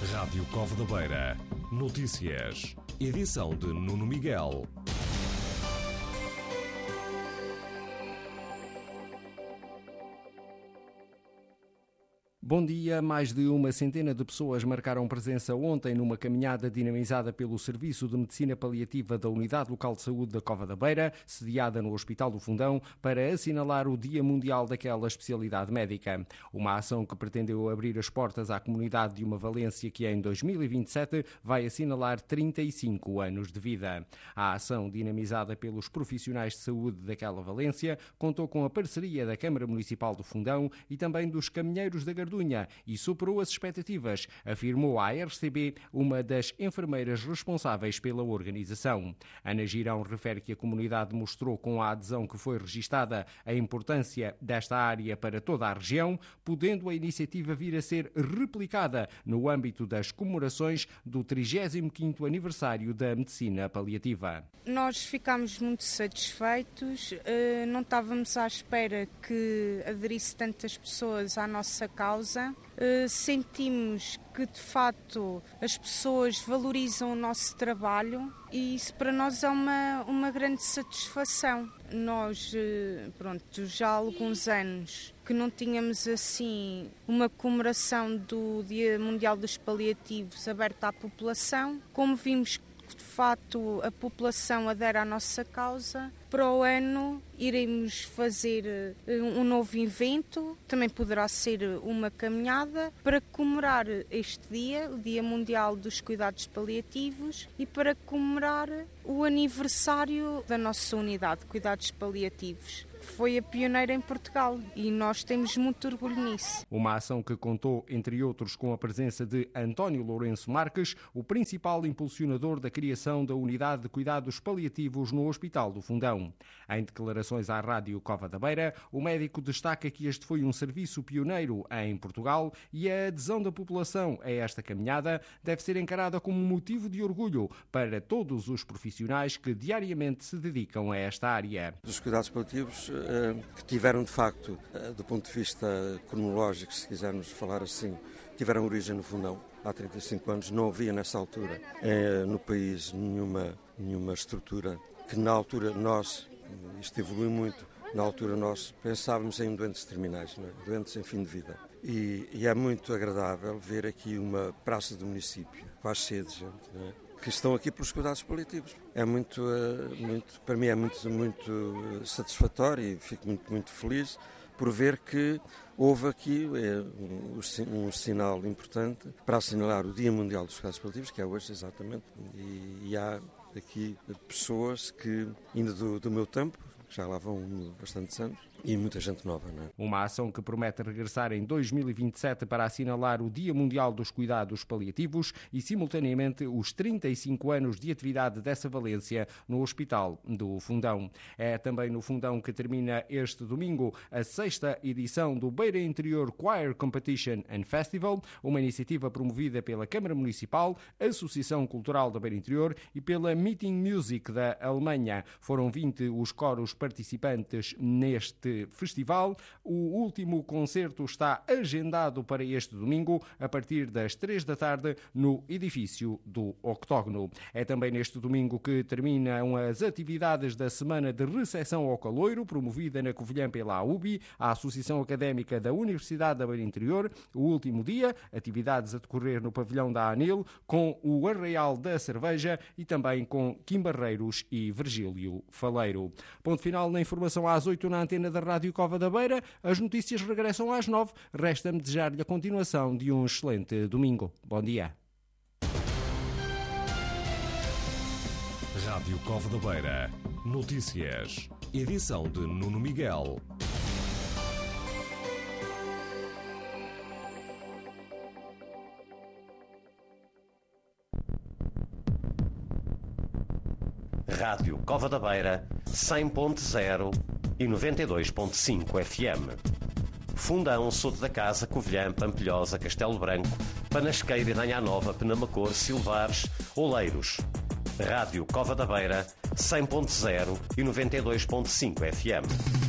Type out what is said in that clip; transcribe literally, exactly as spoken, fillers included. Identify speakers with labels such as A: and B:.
A: Rádio Cova da Beira. Notícias. Edição de Nuno Miguel.
B: Bom dia. Mais de uma centena de pessoas marcaram presença ontem numa caminhada dinamizada pelo Serviço de Medicina Paliativa da Unidade Local de Saúde da Cova da Beira, sediada no Hospital do Fundão, para assinalar o Dia Mundial daquela especialidade médica. Uma ação que pretendeu abrir as portas à comunidade de uma Valência que em dois mil e vinte e sete vai assinalar trinta e cinco anos de vida. A ação, dinamizada pelos profissionais de saúde daquela Valência, contou com a parceria da Câmara Municipal do Fundão e também dos caminheiros da Gardunha e superou as expectativas, afirmou à R C B uma das enfermeiras responsáveis pela organização. Ana Girão refere que a comunidade mostrou com a adesão que foi registada a importância desta área para toda a região, podendo a iniciativa vir a ser replicada no âmbito das comemorações do trigésimo quinto aniversário da medicina paliativa.
C: Nós ficámos muito satisfeitos, não estávamos à espera que aderisse tantas pessoas à nossa causa. Sentimos que de facto as pessoas valorizam o nosso trabalho e isso para nós é uma, uma grande satisfação. Nós, pronto, já há alguns anos que não tínhamos assim uma comemoração do Dia Mundial dos Paliativos aberta à população. Como vimos que de facto a população adere à nossa causa, para o ano iremos fazer um novo evento, também poderá ser uma caminhada para comemorar este dia, o Dia Mundial dos Cuidados Paliativos, e para comemorar o aniversário da nossa unidade de cuidados paliativos. Foi a pioneira em Portugal e nós temos muito orgulho nisso.
B: Uma ação que contou, entre outros, com a presença de António Lourenço Marques, o principal impulsionador da criação da Unidade de Cuidados Paliativos no Hospital do Fundão. Em declarações à Rádio Cova da Beira, o médico destaca que este foi um serviço pioneiro em Portugal e a adesão da população a esta caminhada deve ser encarada como motivo de orgulho para todos os profissionais que diariamente se dedicam a esta área.
D: Os cuidados paliativos que tiveram, de facto, do ponto de vista cronológico, se quisermos falar assim, tiveram origem no Fundão. Há trinta e cinco anos não havia nessa altura no país nenhuma, nenhuma estrutura que na altura nós, isto evoluiu muito, na altura nós pensávamos em doentes terminais, não é? Doentes em fim de vida. E, e é muito agradável ver aqui uma praça do município, quase cheia de gente, não é? Que estão aqui pelos cuidados paliativos. É muito, muito, para mim é muito, muito satisfatório e fico muito, muito feliz por ver que houve aqui é, um, um sinal importante para assinalar o Dia Mundial dos Cuidados Paliativos, que é hoje exatamente, e, e há aqui pessoas que, ainda do, do meu tempo, já lá vão bastantes anos, e muita gente nova, não é?
B: Uma ação que promete regressar em dois mil e vinte e sete para assinalar o Dia Mundial dos Cuidados Paliativos e, simultaneamente, os trinta e cinco anos de atividade dessa Valência no Hospital do Fundão. É também no Fundão que termina este domingo a sexta edição do Beira Interior Choir Competition and Festival, uma iniciativa promovida pela Câmara Municipal, Associação Cultural da Beira Interior e pela Meeting Music da Alemanha. Foram vinte os coros participantes neste festival. O último concerto está agendado para este domingo, a partir das três da tarde, no edifício do Octógono. É também neste domingo que terminam as atividades da Semana de Recepção ao Caloiro, promovida na Covilhã pela A U B I, a Associação Académica da Universidade da Beira Interior. O último dia, atividades a decorrer no pavilhão da ANIL, com o Arraial da Cerveja e também com Kim Barreiros e Virgílio Faleiro. Ponto final na informação às oito na antena da Rádio Cova da Beira. As notícias regressam às nove. Resta-me desejar-lhe a continuação de um excelente domingo. Bom dia.
A: Rádio Cova da Beira. Notícias. Edição de Nuno Miguel.
E: Rádio Cova da Beira, cem ponto zero e noventa e dois ponto cinco F M. Fundão, Soto da Casa, Covilhã, Pampilhosa, Castelo Branco, Panasqueira, Danha Nova, Penamacor, Silvares, Oleiros. Rádio Cova da Beira, cem ponto zero e noventa e dois ponto cinco F M.